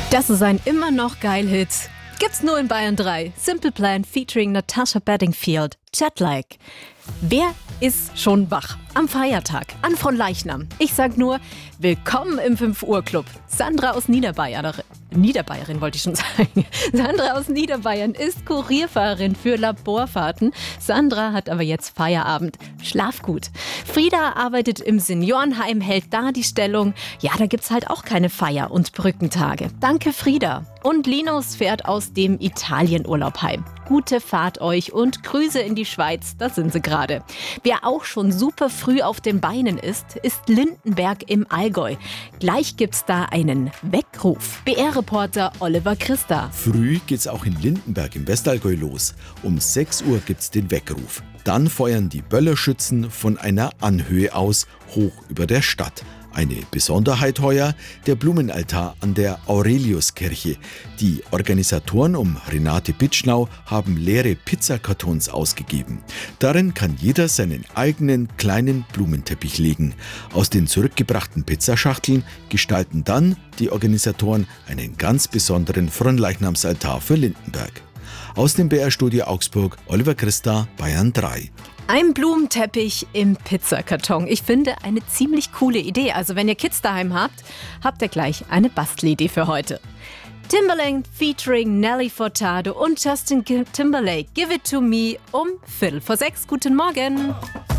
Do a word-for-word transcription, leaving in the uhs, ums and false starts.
Das ist ein immer noch geil Hit. Gibt's nur in Bayern drei. Simple Plan featuring Natasha Bedingfield. Jetlag. Wer ist schon wach? Am Feiertag, an Fronleichnam. Ich sag nur, willkommen im fünf Uhr Club. Sandra aus Niederbayern, Niederbayerin wollte ich schon sagen. Sandra aus Niederbayern ist Kurierfahrerin für Laborfahrten. Sandra hat aber jetzt Feierabend. Schlaf gut. Frieda arbeitet im Seniorenheim, hält da die Stellung. Ja, da gibt's halt auch keine Feier- und Brückentage. Danke, Frieda. Und Linus fährt aus dem Italienurlaub heim. Gute Fahrt euch und Grüße in die Schweiz, da sind sie gerade. Wer auch schon super früh auf den Beinen ist, ist Lindenberg im Allgäu. Gleich gibt's da einen Weckruf. B R-Reporter Oliver Christa. Früh geht's auch in Lindenberg im Westallgäu los. Um sechs Uhr gibt's den Weckruf. Dann feuern die Böllerschützen von einer Anhöhe aus, hoch über der Stadt. Eine Besonderheit heuer, der Blumenaltar an der Aureliuskirche. Die Organisatoren um Renate Pitschnau haben leere Pizzakartons ausgegeben. Darin kann jeder seinen eigenen kleinen Blumenteppich legen. Aus den zurückgebrachten Pizzaschachteln gestalten dann die Organisatoren einen ganz besonderen Fronleichnamsaltar für Lindenberg. Aus dem B R-Studio Augsburg, Oliver Christa, Bayern drei. Ein Blumenteppich im Pizzakarton. Ich finde eine ziemlich coole Idee. Also wenn ihr Kids daheim habt, habt ihr gleich eine Bastelidee für heute. Timbaland featuring Nelly Furtado und Justin Timberlake. Give it to me um Viertel vor sechs. Guten Morgen.